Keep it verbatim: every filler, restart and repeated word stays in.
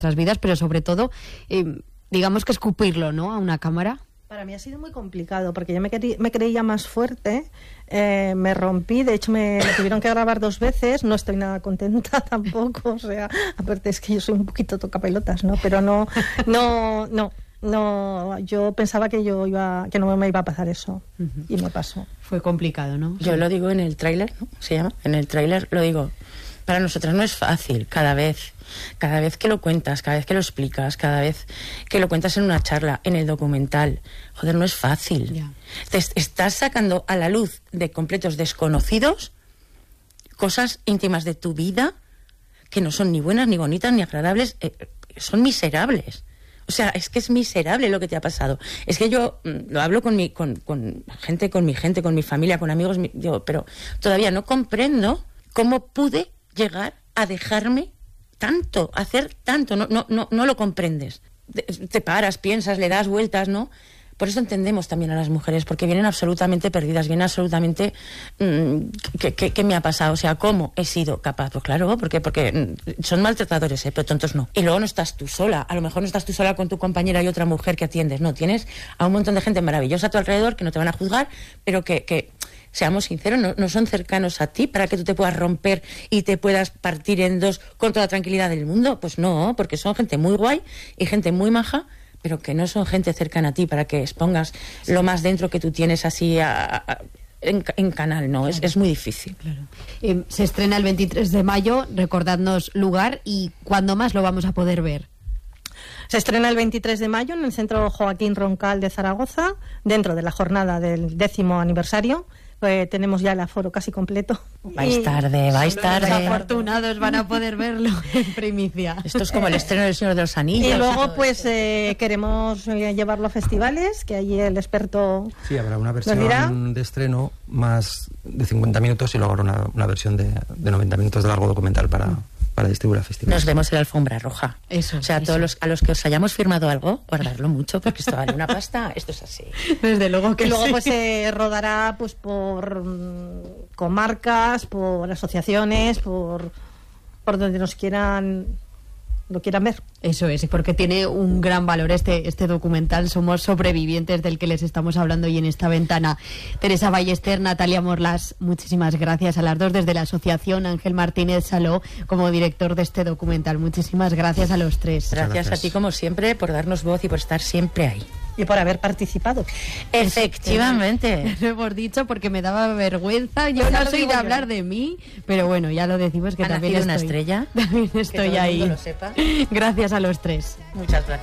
nuestras vidas, pero sobre todo, eh, digamos que escupirlo, ¿no?, a una cámara. Para mí ha sido muy complicado, porque yo me, querí, me creía más fuerte, eh, me rompí, de hecho me, me tuvieron que grabar dos veces, no estoy nada contenta tampoco, o sea, aparte es que yo soy un poquito tocapelotas, ¿no? Pero no, no, no, no, yo pensaba que yo iba, que no me iba a pasar eso, uh-huh. y me pasó. Fue complicado, ¿no? Yo sí. Lo digo en el tráiler, ¿no? Se llama, en el tráiler lo digo, para nosotras no es fácil, cada vez... Cada vez que lo cuentas, cada vez que lo explicas, cada vez que lo cuentas en una charla, en el documental, joder, no es fácil. Yeah. Te estás sacando a la luz de completos desconocidos cosas íntimas de tu vida que no son ni buenas, ni bonitas, ni agradables, eh, son miserables. O sea, es que es miserable lo que te ha pasado. Es que yo mm, lo hablo con mi con, con gente, con mi gente, con mi familia, con amigos, mi, yo, pero todavía no comprendo cómo pude llegar a dejarme tanto, hacer tanto, no, no, no, no lo comprendes. Te, te paras, piensas, le das vueltas, ¿no? Por eso entendemos también a las mujeres, porque vienen absolutamente perdidas, vienen absolutamente... Mmm, ¿qué, qué, ¿Qué me ha pasado? O sea, ¿cómo he sido capaz? Pues claro, porque, porque son maltratadores, ¿eh? Pero tontos no. Y luego no estás tú sola, a lo mejor no estás tú sola con tu compañera y otra mujer que atiendes, no, tienes a un montón de gente maravillosa a tu alrededor que no te van a juzgar, pero que... que seamos sinceros, no, no son cercanos a ti para que tú te puedas romper y te puedas partir en dos con toda la tranquilidad del mundo. Pues no, porque son gente muy guay y gente muy maja, pero que no son gente cercana a ti para que expongas lo más dentro que tú tienes así a, a, en, en canal, ¿no? Claro. Es, es muy difícil. Claro. Eh, se estrena el veintitrés de mayo, recordadnos lugar y cuándo más lo vamos a poder ver. Se estrena el veintitrés de mayo en el Centro Joaquín Roncal de Zaragoza, dentro de la jornada del décimo aniversario. Pues tenemos ya el aforo casi completo. Vais tarde, vais tarde. Los afortunados van a poder verlo en primicia. Esto es como el estreno del Señor de los Anillos. Y luego pues eh, queremos llevarlo a festivales, que allí el experto... Sí, habrá una versión de estreno más de cincuenta minutos y luego habrá una, una versión de, de noventa minutos de largo documental para... Mm. para distribuir a festivales. Nos vemos en la alfombra roja. Eso. O sea, eso. todos los, a los que os hayamos firmado algo, guardarlo mucho, porque esto vale una pasta, esto es así. Desde luego que y luego sí. pues se eh, rodará pues por um, comarcas, por asociaciones, por por donde nos quieran lo quieran ver. Eso es, porque tiene un gran valor este este documental. Somos sobrevivientes del que les estamos hablando hoy en esta ventana. Teresa Ballester, Natalia Morlas, muchísimas gracias a las dos desde la asociación. Ángel Martínez Saló como director de este documental. Muchísimas gracias a los tres. Gracias, gracias a ti como siempre por darnos voz y por estar siempre ahí. Y por haber participado. Efectivamente. Lo hemos dicho porque me daba vergüenza. Yo no soy de hablar de mí, pero bueno, ya lo decimos que ¿Ha también nacido estoy, una estrella? También estoy que todo ahí. el mundo lo sepa. Gracias a los tres. Muchas gracias.